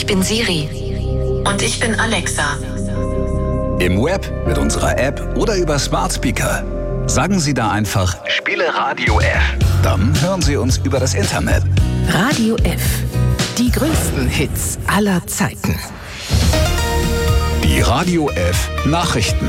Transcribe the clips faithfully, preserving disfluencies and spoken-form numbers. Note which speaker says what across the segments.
Speaker 1: Ich bin Siri.
Speaker 2: Und ich bin Alexa.
Speaker 3: Im Web, mit unserer App oder über Smart Speaker. Sagen Sie da einfach, spiele Radio F. Dann hören Sie uns über das Internet.
Speaker 4: Radio F. Die größten Hits aller Zeiten.
Speaker 3: Die Radio F Nachrichten.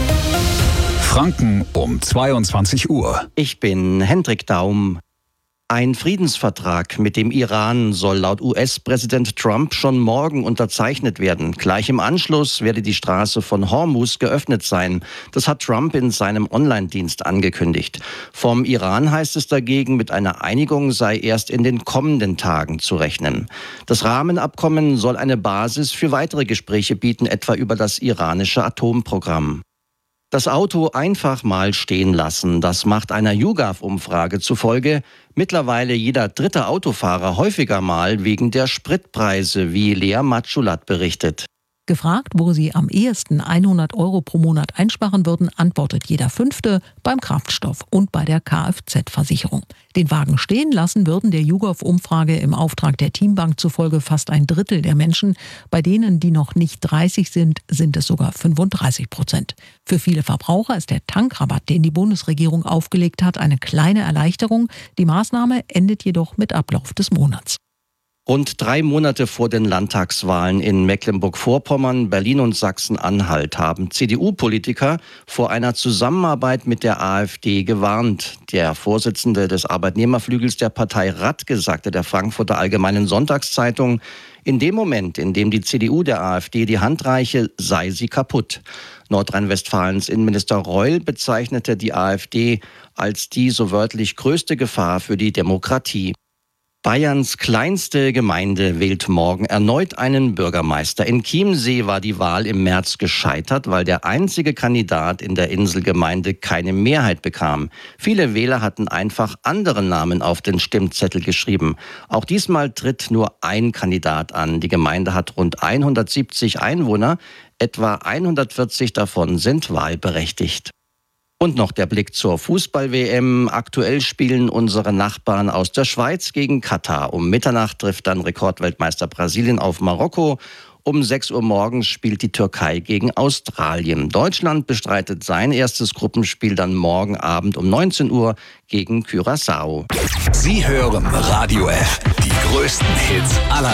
Speaker 3: Franken um zweiundzwanzig Uhr.
Speaker 5: Ich bin Hendrik Daum. Ein Friedensvertrag mit dem Iran soll laut U S-Präsident Trump schon morgen unterzeichnet werden. Gleich im Anschluss werde die Straße von Hormuz geöffnet sein. Das hat Trump in seinem Online-Dienst angekündigt. Vom Iran heißt es dagegen, mit einer Einigung sei erst in den kommenden Tagen zu rechnen. Das Rahmenabkommen soll eine Basis für weitere Gespräche bieten, etwa über das iranische Atomprogramm. Das Auto einfach mal stehen lassen, das macht einer YouGov-Umfrage zufolge mittlerweile jeder dritte Autofahrer häufiger mal wegen der Spritpreise, wie Lea Matschulat berichtet.
Speaker 6: Gefragt, wo sie am ehesten hundert Euro pro Monat einsparen würden, antwortet jeder Fünfte beim Kraftstoff und bei der Kfz-Versicherung. Den Wagen stehen lassen würden der YouGov-Umfrage im Auftrag der Teambank zufolge fast ein Drittel der Menschen. Bei denen, die noch nicht dreißig sind, sind es sogar fünfunddreißig Prozent. Für viele Verbraucher ist der Tankrabatt, den die Bundesregierung aufgelegt hat, eine kleine Erleichterung. Die Maßnahme endet jedoch mit Ablauf des Monats.
Speaker 5: Rund drei Monate vor den Landtagswahlen in Mecklenburg-Vorpommern, Berlin und Sachsen-Anhalt haben C D U-Politiker vor einer Zusammenarbeit mit der AfD gewarnt. Der Vorsitzende des Arbeitnehmerflügels der Partei Radke sagte der Frankfurter Allgemeinen Sonntagszeitung, in dem Moment, in dem die C D U der AfD die Hand reiche, sei sie kaputt. Nordrhein-Westfalens Innenminister Reul bezeichnete die AfD als die so wörtlich größte Gefahr für die Demokratie. Bayerns kleinste Gemeinde wählt morgen erneut einen Bürgermeister. In Chiemsee war die Wahl im März gescheitert, weil der einzige Kandidat in der Inselgemeinde keine Mehrheit bekam. Viele Wähler hatten einfach andere Namen auf den Stimmzettel geschrieben. Auch diesmal tritt nur ein Kandidat an. Die Gemeinde hat rund hundertsiebzig Einwohner, etwa hundertvierzig davon sind wahlberechtigt. Und noch der Blick zur Fußball-W M. Aktuell spielen unsere Nachbarn aus der Schweiz gegen Katar. Um Mitternacht trifft dann Rekordweltmeister Brasilien auf Marokko. Um sechs Uhr morgens spielt die Türkei gegen Australien. Deutschland bestreitet sein erstes Gruppenspiel dann morgen Abend um neunzehn Uhr gegen Curaçao.
Speaker 3: Sie hören Radio F, die größten Hits aller